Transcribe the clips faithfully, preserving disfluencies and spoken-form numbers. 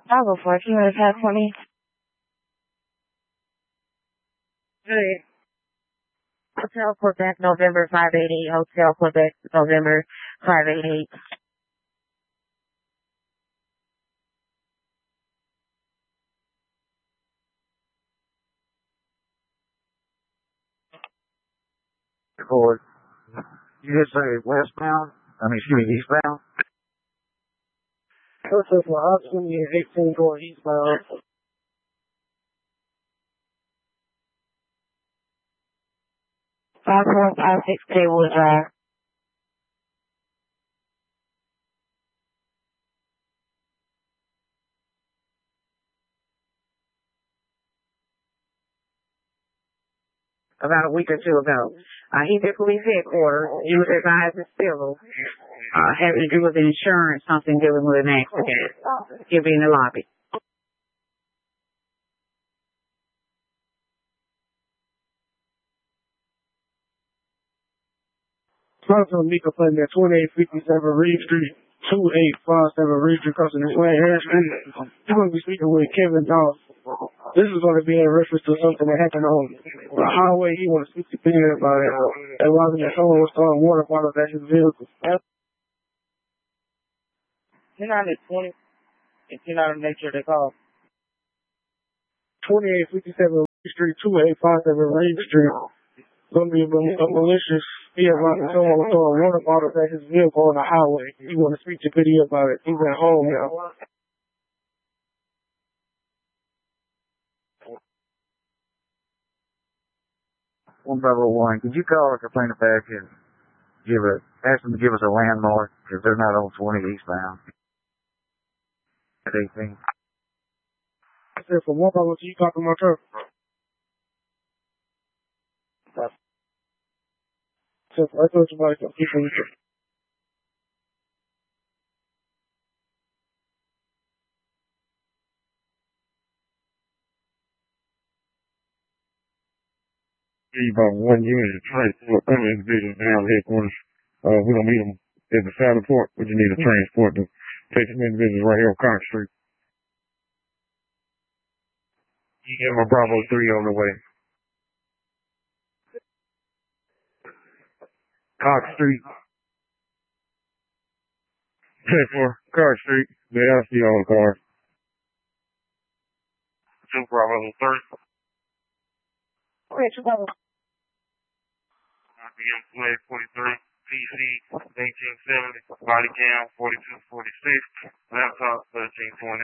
I'll go for it. You want to pass for me? Good. Hotel Quebec, November five eight eight. Hotel Quebec, November five eight eight. Forward. You just say westbound? I mean, excuse me, eastbound? Hotel for option eighteen going eastbound. five four five six Kaywood Drive. About a week or two ago. Uh, he's at police headquarters. He was advised to civil. Uh, having to do with insurance, something dealing with an accident. He'll be in the lobby. Sponsor Mika playing at twenty-eight fifty-seven Reed Street, two eight five seven Reed Street, crossing the way. You're going to be speaking with Kevin Dawes. This is going to be in reference to something that happened on the highway. He wants to speak to Peter about it. And while the someone was throwing water bottles at his vehicle. You're not at twenty. If you're not, make sure they call. twenty-eight fifty-seven Reed Street, two eight five seven Reed Street. Going to be a, a malicious fear about someone was throwing water bottles at his vehicle on the highway. He want to speak to Peter about it. He's at home now. One brother one, could you call our complainant back and give a, ask them to give us a landmark because they're not on twenty eastbound. At eighteen. I said, for one problem, you talking about her. So, I thought somebody could keep on it. About one unit of transport, other individuals down headquarters. Uh, we don't need them at the Saddle Port, but you need a transport to take some individuals right here on Cox Street. You get my Bravo three on the way. Cox Street. ten four Cox Street. Yeah, I see all the cars. Two Bravo three. Rich, brother. I B M Flag forty-three, P C eighteen seventy, body cam forty-two forty-six, laptop thirteen twenty.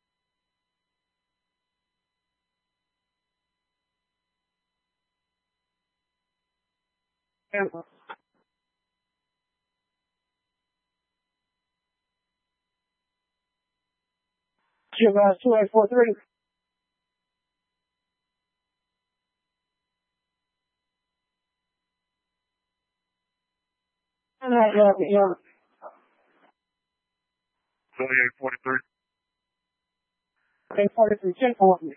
Chivas two eight four three. Yeah, yeah, yeah. twenty-eight forty-three. Okay, forty-three, ten forty.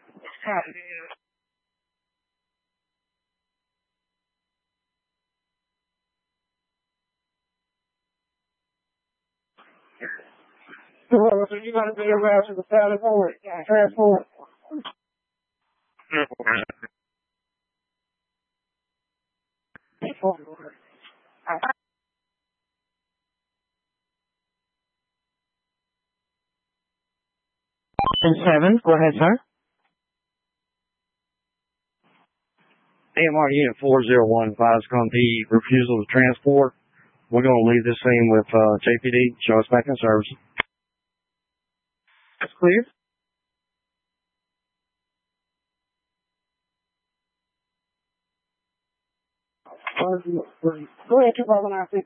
So you gotta be around to the Saddle Port. Transport. And seven, go ahead, sir. A M R Unit four zero one five is going to be refusal to transport. We're going to leave this scene with uh, J P D. Show us back in service. That's clear. Go ahead, two thousand six.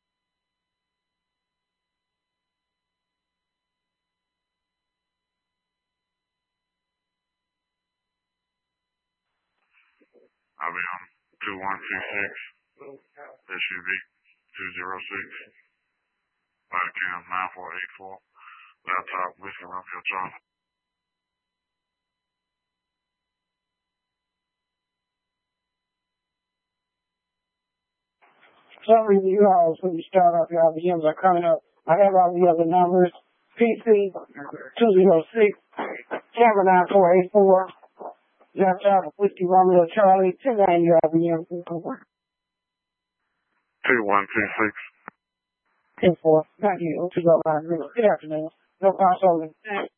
I B M two one two six, S U V two zero six, body cam nine four eight four, laptop Whiskey Romeo Charlie. Some of you guys, when you start off, your I B Ms are coming up. I have all the other numbers. P C two zero six, Kevin nine four eight four. Left out of Whiskey Romeo Charlie. two nine driving you. two one two six. ten four. Thank you. Good afternoon. No problem.